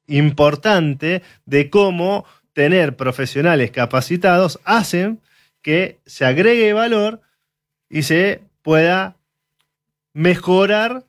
importante de cómo tener profesionales capacitados hacen que se agregue valor y se pueda mejorar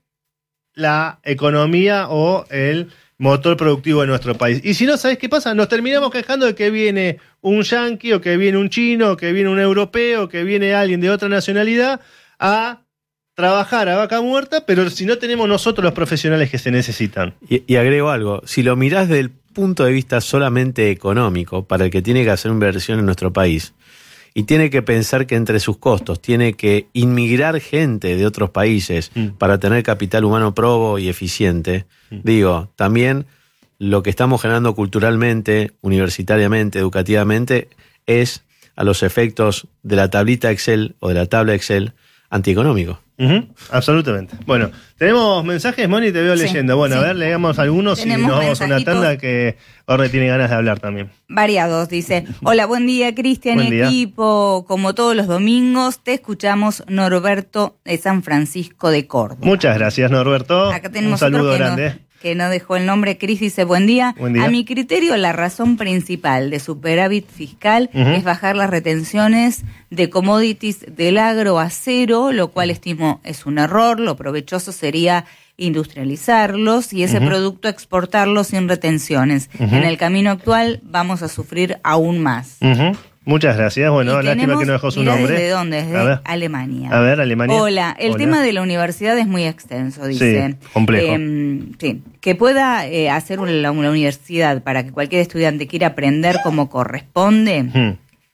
la economía o el motor productivo de nuestro país. Y si no, ¿sabés qué pasa? Nos terminamos quejando de que viene un yanqui, o que viene un chino, o que viene un europeo, o que viene alguien de otra nacionalidad a trabajar a vaca muerta, pero si no tenemos nosotros los profesionales que se necesitan. Y agrego algo, si lo mirás desde el punto de vista solamente económico, para el que tiene que hacer inversión en nuestro país, y tiene que pensar que entre sus costos tiene que inmigrar gente de otros países para tener capital humano probo y eficiente, digo, también lo que estamos generando culturalmente, universitariamente, educativamente, es a los efectos de la tablita Excel o de la tabla Excel antieconómico. Absolutamente. Bueno, tenemos mensajes, Moni, te veo leyendo. Bueno, a ver, leamos algunos y nos vamos a una tanda que Orne tiene ganas de hablar también. Variados, dice. Hola, buen día, Cristian y equipo. Como todos los domingos, te escuchamos, Norberto de San Francisco de Córdoba. Muchas gracias, Norberto. Acá tenemos un saludo grande. Que no dejó el nombre. Cris dice, buen día. Buen día. A mi criterio, la razón principal de superávit fiscal es bajar las retenciones de commodities del agro a cero, lo cual estimo es un error. Lo provechoso sería industrializarlos y ese producto exportarlo sin retenciones. En el camino actual vamos a sufrir aún más. Muchas gracias. Bueno, lástima que no dejó su nombre. ¿Desde dónde? Desde Alemania. A ver, Alemania. Hola, el tema de la universidad es muy extenso, dice. Sí, complejo. Sí, que pueda hacer la universidad para que cualquier estudiante quiera aprender como corresponde,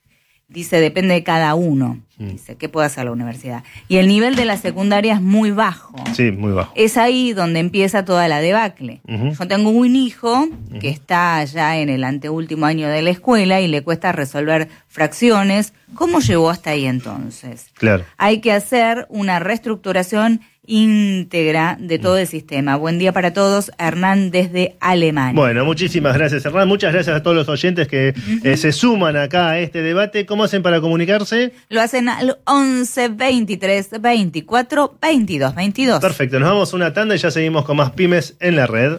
dice, depende de cada uno. Dice, ¿qué puede hacer la universidad? Y el nivel de la secundaria es muy bajo. Sí, muy bajo. Es ahí donde empieza toda la debacle. Yo tengo un hijo que está ya en el anteúltimo año de la escuela y le cuesta resolver fracciones. ¿Cómo llegó hasta ahí entonces? Claro. Hay que hacer una reestructuración íntegra de todo el sistema. Buen día para todos, Hernán desde Alemania. Bueno, muchísimas gracias, Hernán. Muchas gracias a todos los oyentes que se suman acá a este debate. ¿Cómo hacen para comunicarse? Lo hacen al 11 23 24 22 22. Perfecto, nos vamos a una tanda y ya seguimos con más Pymes en la Red.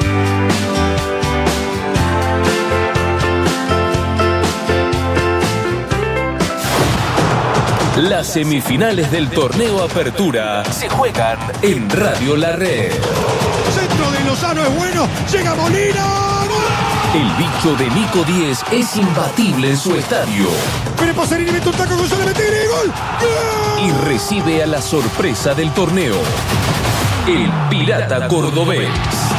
Las semifinales del torneo Apertura se juegan en Radio La Red. Centro de Lozano es bueno, llega Molina. El bicho de Nico Díez es imbatible en su estadio. Pero Pasarini mete un taco con solamente y gol. Y recibe a la sorpresa del torneo, el Pirata Cordobés.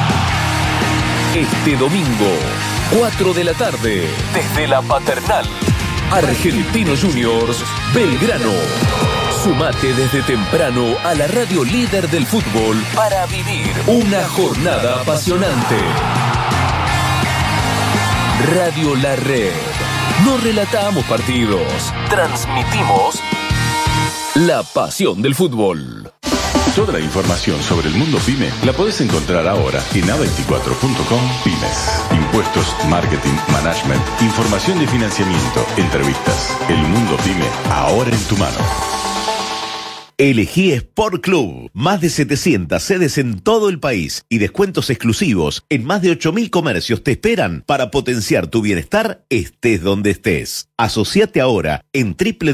Este domingo, 4 de la tarde, desde la Paternal. Argentinos Juniors, Belgrano. Sumate desde temprano a la radio líder del fútbol para vivir una jornada apasionante. Radio La Red. No relatamos partidos, transmitimos la pasión del fútbol. Toda la información sobre el mundo PYME la podés encontrar ahora en a24.com Pymes. Impuestos, marketing, management, información de financiamiento, entrevistas. El mundo PYME ahora en tu mano. Elegí Sport Club. Más de 700 sedes en todo el país y descuentos exclusivos en más de 8.000 comercios te esperan para potenciar tu bienestar estés donde estés. Asociate ahora en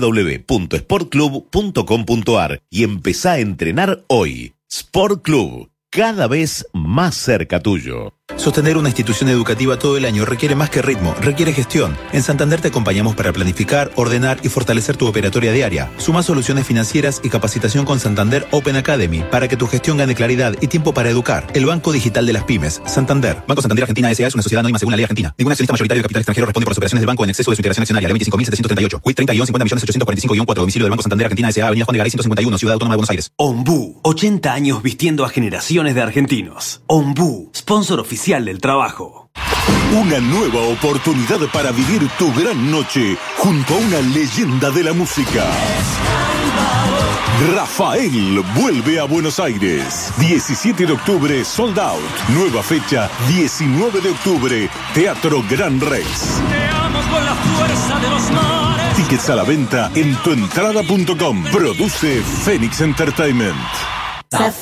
www.sportclub.com.ar y empezá a entrenar hoy. Sport Club, cada vez más cerca tuyo. Sostener una institución educativa todo el año requiere más que ritmo, requiere gestión. En Santander te acompañamos para planificar, ordenar y fortalecer tu operatoria diaria. Suma soluciones financieras y capacitación con Santander Open Academy para que tu gestión gane claridad y tiempo para educar. El Banco Digital de las Pymes. Santander. Banco Santander Argentina S.A. es una sociedad anónima según la ley argentina. Ningún accionista mayoritario de capital extranjero responde por las operaciones del banco en exceso de su integración accionaria. Ley 25.738. Quit 30-50.845-4. Domicilio del Banco Santander Argentina S.A. Avenida Juan de Garay 151, Ciudad Autónoma de Buenos Aires. Ombú. 80 años vistiendo a generaciones de argentinos. Ombú. Sponsor oficial del trabajo. Una nueva oportunidad para vivir tu gran noche junto a una leyenda de la música. Rafael vuelve a Buenos Aires. 17 de octubre, sold out. Nueva fecha, 19 de octubre, Teatro Gran Rex. Te amo con la fuerza de los mares. Tickets a la venta en tuentrada.com. Produce Phoenix Entertainment.